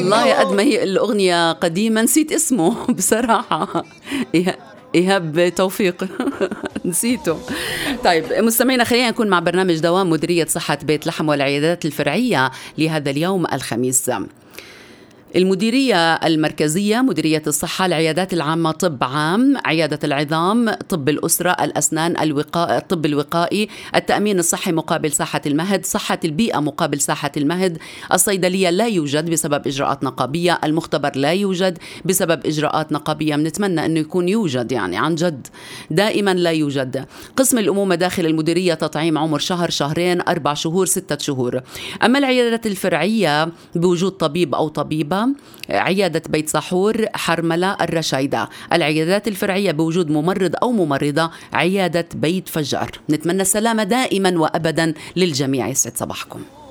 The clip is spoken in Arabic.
والله قد ما هي الأغنية قديمة نسيت اسمه بصراحة. إيهاب توفيق. نسيته. طيب مستمعينا، خلينا نكون مع برنامج دوام مديرية صحة بيت لحم والعيادات الفرعية لهذا اليوم الخميس. المديرية المركزية، مديرية الصحة، العيادات العامة، طب عام، عيادة العظام، طب الأسرة، الأسنان، الطب الوقائي، التأمين الصحي مقابل ساحة المهد، صحة البيئة مقابل ساحة المهد، الصيدلية لا يوجد بسبب إجراءات نقابية، المختبر لا يوجد بسبب إجراءات نقابية، بنتمنى أنه يكون يوجد، يعني عن جد دائما لا يوجد. قسم الأمومة داخل المديرية تطعيم عمر شهر، شهرين، 4 شهور، 6 شهور. أما العيادات الفرعية بوجود طبيب أو طبيبة، عيادة بيت سحور، حرملة، الرشيدة. العيادات الفرعية بوجود ممرض أو ممرضة، عيادة بيت فجار. نتمنى السلامة دائما وأبدا للجميع. يسعد صباحكم.